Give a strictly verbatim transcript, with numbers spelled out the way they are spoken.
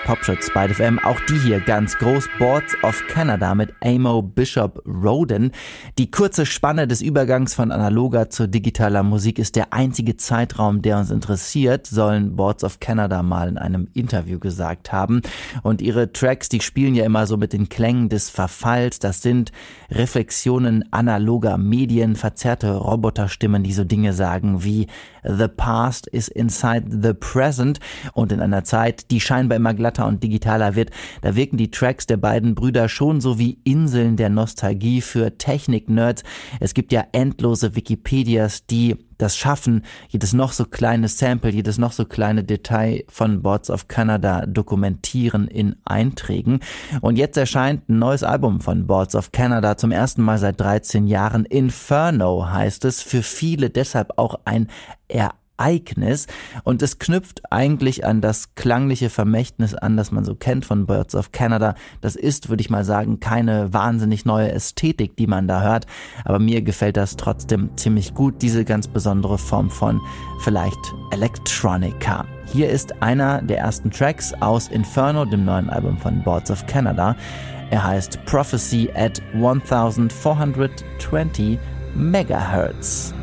Popschutz bei F M. Auch die hier ganz groß. Boards of Canada mit Amo Bishop Roden. Die kurze Spanne des Übergangs von analoger zu digitaler Musik ist der einzige Zeitraum, der uns interessiert, sollen Boards of Canada mal in einem Interview gesagt haben. Und ihre Tracks, die spielen ja immer so mit den Klängen des Verfalls. Das sind Reflexionen analoger Medien, verzerrte Roboterstimmen, die so Dinge sagen wie The past is inside the present. Und in einer Zeit, die scheinbar immer glatter und digitaler wird, da wirken die Tracks der beiden Brüder schon so wie Inseln der Nostalgie für Technik-Nerds. Es gibt ja endlose Wikipedias, die das schaffen, jedes noch so kleine Sample, jedes noch so kleine Detail von Boards of Canada dokumentieren in Einträgen. Und jetzt erscheint ein neues Album von Boards of Canada, zum ersten Mal seit dreizehn Jahren. Inferno heißt es, für viele deshalb auch ein Ereignis. Und es knüpft eigentlich an das klangliche Vermächtnis an, das man so kennt von Boards of Canada. Das ist, würde ich mal sagen, keine wahnsinnig neue Ästhetik, die man da hört. Aber mir gefällt das trotzdem ziemlich gut, diese ganz besondere Form von vielleicht Electronica. Hier ist einer der ersten Tracks aus Inferno, dem neuen Album von Boards of Canada. Er heißt Prophecy at fourteen twenty Megahertz.